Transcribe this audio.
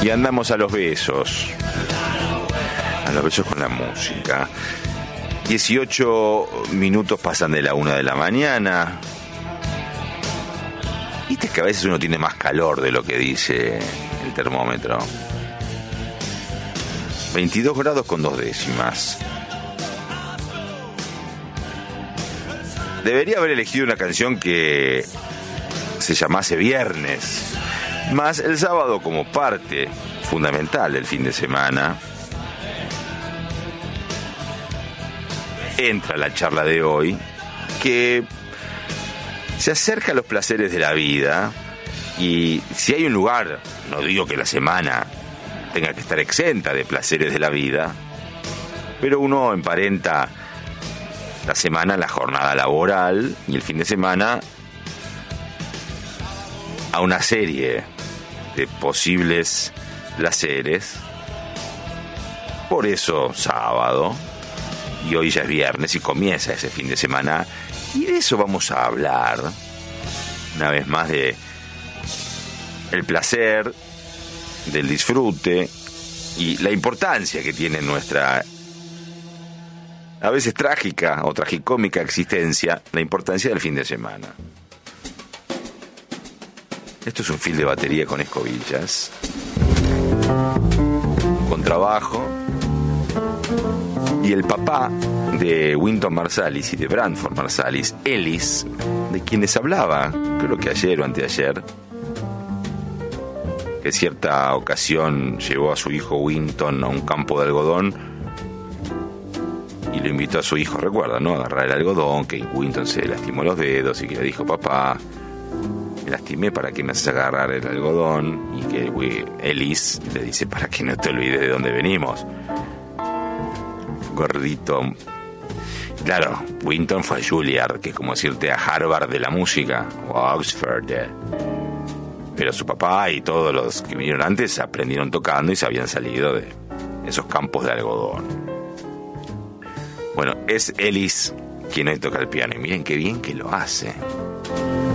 Y andamos a los besos. A los besos con la música. 18 minutos pasan de la 1 de la mañana. Viste que a veces uno tiene más calor de lo que dice el termómetro. 22 grados con 2 décimas. Debería haber elegido una canción que se llamase Viernes, más el sábado como parte fundamental del fin de semana. Entra la charla de hoy, que se acerca a los placeres de la vida, y si hay un lugar, no digo que la semana tenga que estar exenta de placeres de la vida, pero uno emparenta la semana, la jornada laboral, y el fin de semana a una serie de posibles placeres. Por eso sábado, y hoy ya es viernes y comienza ese fin de semana, y de eso vamos a hablar una vez más, de el placer, del disfrute y la importancia que tiene nuestra a veces trágica o tragicómica existencia, la importancia del fin de semana. Esto es un fil de batería con escobillas, con trabajo, y el papá de Wynton Marsalis y de Branford Marsalis, Ellis, de quienes hablaba, creo que ayer o anteayer, que cierta ocasión llevó a su hijo Wynton a un campo de algodón y lo invitó a su hijo, recuerda, ¿no?, a agarrar el algodón, que Wynton se lastimó los dedos y que le dijo: papá, me lastimé, ¿para qué me haces agarrar el algodón? Y que Ellis le dice: para que no te olvides de dónde venimos, gordito. Claro, Wynton fue a Juilliard, que es como decirte a Harvard de la música, o a Oxford. Pero su papá y todos los que vinieron antes aprendieron tocando y se habían salido de esos campos de algodón. Bueno, es Ellis quien hoy toca el piano, y miren qué bien que lo hace.